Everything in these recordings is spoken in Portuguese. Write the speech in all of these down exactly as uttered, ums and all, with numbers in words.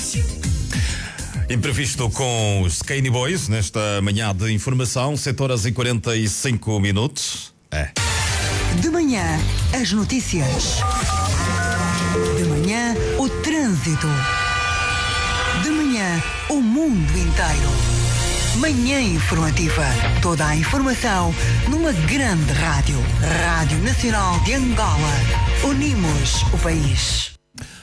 Imprevisto com os Skinny Boys nesta manhã de informação, sete horas e quarenta e cinco minutos. É. De manhã, as notícias. De manhã, o trânsito. De manhã, o mundo inteiro. Manhã informativa. Toda a informação numa grande rádio. Rádio Nacional de Angola. Unimos o país.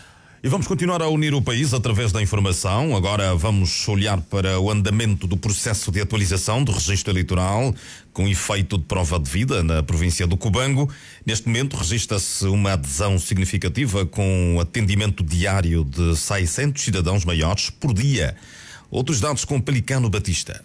E vamos continuar a unir o país através da informação. Agora vamos olhar para o andamento do processo de atualização do registro eleitoral com efeito de prova de vida na província do Cubango. Neste momento registra-se uma adesão significativa com atendimento diário de seiscentos cidadãos maiores por dia. Outros dados com Pelicano Batista.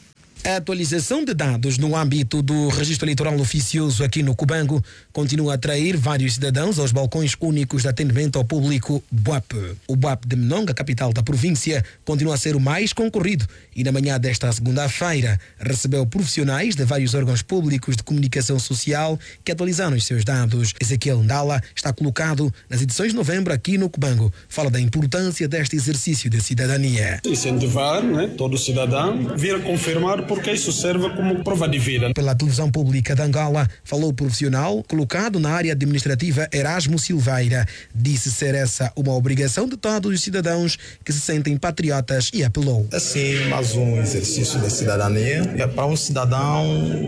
A atualização de dados no âmbito do registro eleitoral oficioso aqui no Cubango continua a atrair vários cidadãos aos balcões únicos de atendimento ao público B U A P. O B U A P de Mnonga, capital da província, continua a ser o mais concorrido e na manhã desta segunda-feira recebeu profissionais de vários órgãos públicos de comunicação social que atualizaram os seus dados. Ezequiel Ndala está colocado nas edições de novembro aqui no Cubango. Fala da importância deste exercício de cidadania. Incentivar, né, todo cidadão vir a confirmar porque isso serve como prova de vida. Pela televisão pública de Angola, falou o profissional colocado na área administrativa Erasmo Silveira. Disse ser essa uma obrigação de todos os cidadãos que se sentem patriotas e apelou. Assim, mais um exercício de cidadania. É para um cidadão,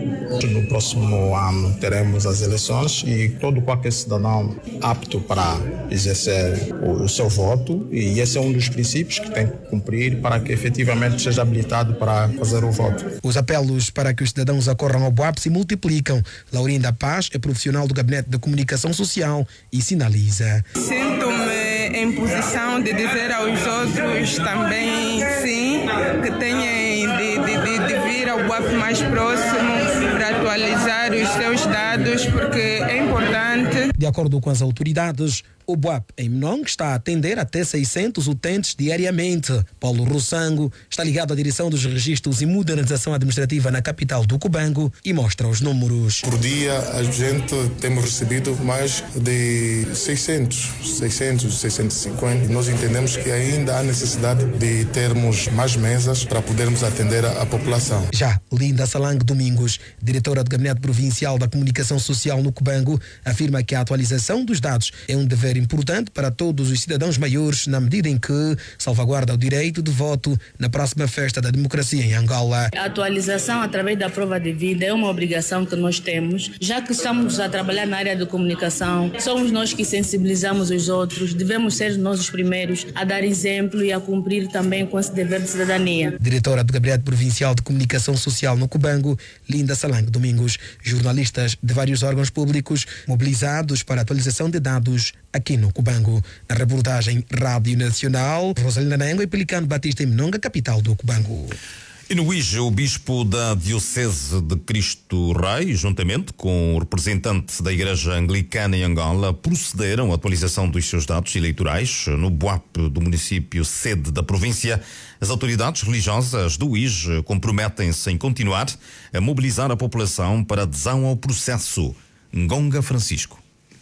no próximo ano teremos as eleições e todo qualquer cidadão apto para exercer o, o seu voto, e esse é um dos princípios que tem que cumprir para que efetivamente seja habilitado para fazer o voto. Os apelos para que os cidadãos acorram ao B U A P se multiplicam. Laurinda Paz é profissional do Gabinete de Comunicação Social e sinaliza. Sinto-me em posição de dizer aos outros também, sim, que têm de, de, de, de vir ao B U A P mais próximo para atualizar os seus dados, porque é importante. De acordo com as autoridades, o B U A P em Mnonga está a atender até seiscentos utentes diariamente. Paulo Roçango está ligado à direção dos registros e modernização administrativa na capital do Cubango e mostra os números. Por dia a gente temos recebido mais de seiscentos, seiscentos, seiscentos e cinquenta. Nós entendemos que ainda há necessidade de termos mais mesas para podermos atender a, a população. Já Linda Salang Domingos, diretora do Gabinete Provincial da Comunicação Social no Cubango, afirma que a atualização dos dados é um dever importante para todos os cidadãos maiores, na medida em que salvaguarda o direito de voto na próxima festa da democracia em Angola. A atualização através da prova de vida é uma obrigação que nós temos, já que estamos a trabalhar na área de comunicação, somos nós que sensibilizamos os outros, devemos ser nós os primeiros a dar exemplo e a cumprir também com esse dever de cidadania. Diretora do Gabinete Provincial de Comunicação Social no Cubango, Linda Salang Domingos. Jornalistas de vários órgãos públicos mobilizados para a atualização de dados aqui no Cubango. Na reportagem Rádio Nacional, Rosalina Nengo e Pelicano Batista em Mnonga, capital do Cubango. E no Uíge, o bispo da Diocese de Cristo Rei, juntamente com o representante da Igreja Anglicana em Angola, procederam à atualização dos seus dados eleitorais no B U A P do município sede da província. As autoridades religiosas do Uíge comprometem-se em continuar a mobilizar a população para adesão ao processo. Ngonga Francisco.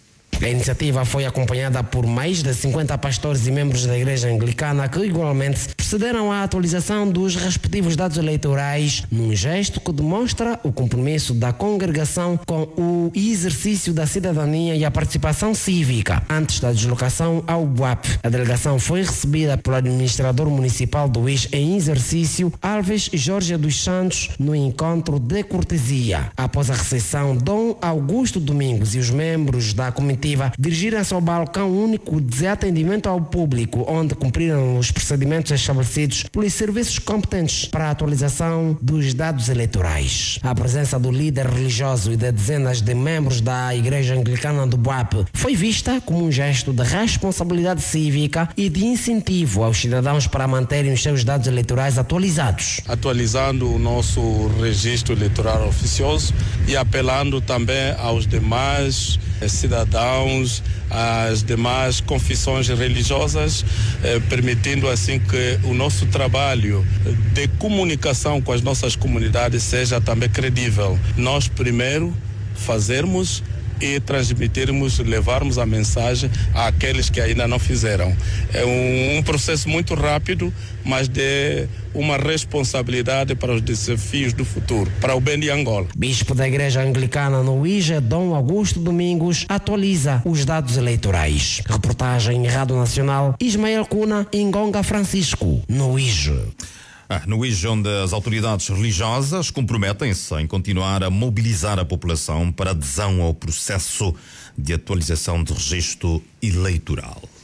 A iniciativa foi acompanhada por mais de cinquenta pastores e membros da Igreja Anglicana que igualmente procederam à atualização dos respectivos dados eleitorais num gesto que demonstra o compromisso da congregação com o exercício da cidadania e a participação cívica. Antes da deslocação ao B U A P, a delegação foi recebida pelo administrador municipal do Uíge em exercício, Alves Jorge dos Santos, no encontro de cortesia. Após a recepção, Dom Augusto Domingos e os membros da comitiva dirigiram-se ao balcão único de atendimento ao público, onde cumpriram os procedimentos estabelecidos pelos serviços competentes para a atualização dos dados eleitorais. A presença do líder religioso e de dezenas de membros da Igreja Anglicana do B U A P foi vista como um gesto de responsabilidade cívica e de incentivo aos cidadãos para manterem os seus dados eleitorais atualizados. Atualizando o nosso registro eleitoral oficioso e apelando também aos demais cidadãos, às demais confissões religiosas, eh, permitindo assim que o nosso trabalho de comunicação com as nossas comunidades seja também credível. Nós primeiro fazermos e transmitirmos, levarmos a mensagem àqueles que ainda não fizeram. É um, um processo muito rápido, mas de uma responsabilidade para os desafios do futuro, para o bem de Angola. Bispo da Igreja Anglicana no Uíge, Dom Augusto Domingos, atualiza os dados eleitorais. Reportagem Rádio Nacional, Ismael Cuna, Ngonga Francisco, no Uíge. Ah, no Uíge, onde as autoridades religiosas comprometem-se em continuar a mobilizar a população para adesão ao processo de atualização de registro eleitoral.